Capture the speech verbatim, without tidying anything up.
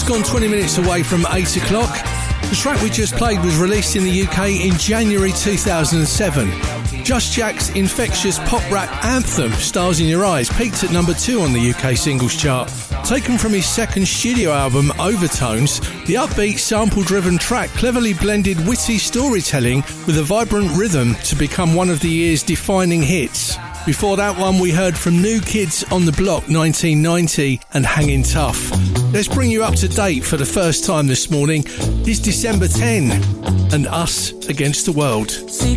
Just gone twenty minutes away from eight o'clock. The track we just played was released in the U K in January two thousand seven. Just Jack's infectious pop rap anthem, Stars in Your Eyes, peaked at number two on the U K singles chart. Taken from his second studio album, Overtones, the upbeat, sample-driven track cleverly blended witty storytelling with a vibrant rhythm to become one of the year's defining hits. Before that one, we heard from New Kids on the Block nineteen ninety and Hanging Tough. Let's bring you up to date for the first time this morning. It's December tenth and Us Against the World.